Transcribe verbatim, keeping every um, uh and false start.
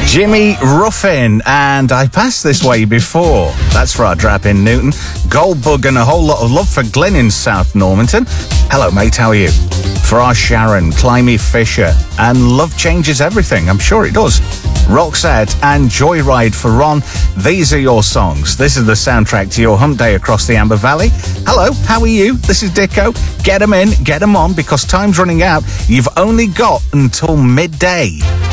Jimmy Ruffin, and I passed this way before. That's for our drap in Newton. Goldbug and a whole lot of love for Glyn in South Normanton. Hello, mate, how are you? For our Sharon, Climby Fisher, and Love Changes Everything. I'm sure it does. Roxette and Joyride for Ron. These are your songs. This is the soundtrack to your hump day across the Amber Valley. Hello, how are you? This is Dicko. Get them in, get them on, because time's running out. You've only got until midday.